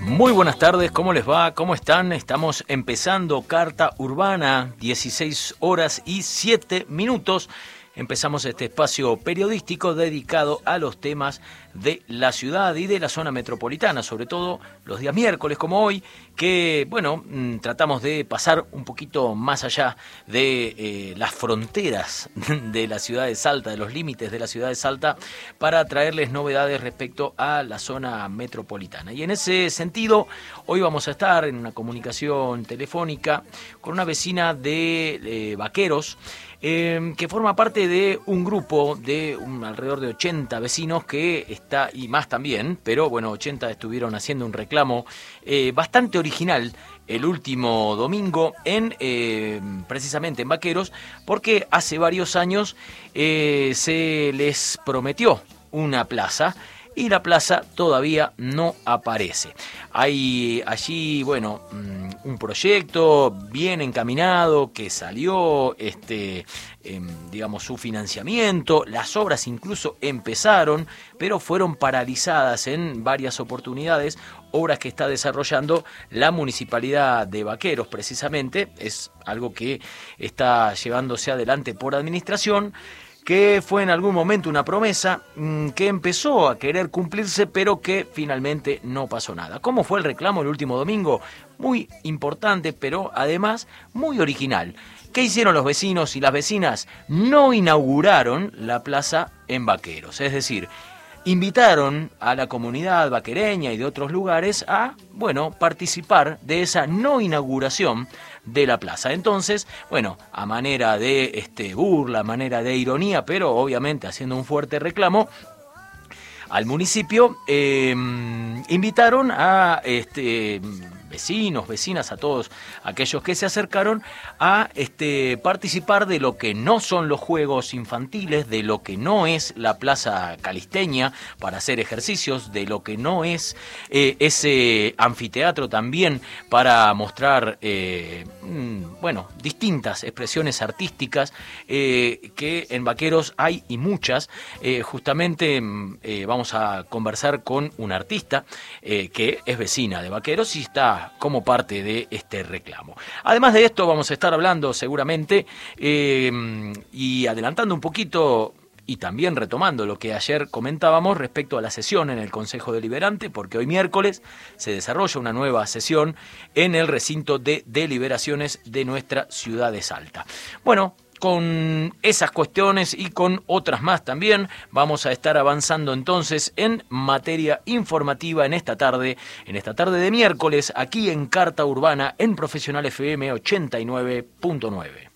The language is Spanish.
Muy buenas tardes, ¿cómo les va? ¿Cómo están? Estamos empezando Carta Urbana, 16 horas y 7 minutos. Empezamos este espacio periodístico dedicado a los temas de la ciudad y de la zona metropolitana, sobre todo los días miércoles como hoy, que, bueno, tratamos de pasar un poquito más allá de las fronteras de la ciudad de Salta, de los límites de la ciudad de Salta, para traerles novedades respecto a la zona metropolitana. Y en ese sentido, hoy vamos a estar en una comunicación telefónica con una vecina de Vaqueros, que forma parte de un grupo de alrededor de 80 vecinos que está, y más también, pero bueno, 80 estuvieron haciendo un reclamo bastante original el último domingo precisamente en Vaqueros, porque hace varios años se les prometió una plaza y la plaza todavía no aparece. Hay allí, bueno, un proyecto bien encaminado que salió, digamos, su financiamiento. Las obras incluso empezaron, pero fueron paralizadas en varias oportunidades. Obras que está desarrollando la Municipalidad de Vaqueros, precisamente. Es algo que está llevándose adelante por administración, que fue en algún momento una promesa que empezó a querer cumplirse, pero que finalmente no pasó nada. ¿Cómo fue el reclamo el último domingo? Muy importante, pero además muy original. ¿Qué hicieron los vecinos y las vecinas? No inauguraron la plaza en Vaqueros, es decir, invitaron a la comunidad vaquereña y de otros lugares a, bueno, participar de esa no inauguración de la plaza. Entonces, bueno, a manera de burla, a manera de ironía, pero obviamente haciendo un fuerte reclamo al municipio, invitaron a vecinos, vecinas, a todos aquellos que se acercaron a participar de lo que no son los juegos infantiles, de lo que no es la plaza calisteña para hacer ejercicios, de lo que no es ese anfiteatro también para mostrar, bueno, distintas expresiones artísticas que en Vaqueros hay y muchas. Justamente vamos a conversar con una artista que es vecina de Vaqueros y está como parte de este reclamo. Además de esto vamos a estar hablando seguramente y adelantando un poquito y también retomando lo que ayer comentábamos respecto a la sesión en el Consejo Deliberante, porque hoy miércoles se desarrolla una nueva sesión en el recinto de deliberaciones de nuestra ciudad de Salta. Bueno, con esas cuestiones y con otras más también vamos a estar avanzando entonces en materia informativa en esta tarde de miércoles, aquí en Carta Urbana en Profesional FM 89.9.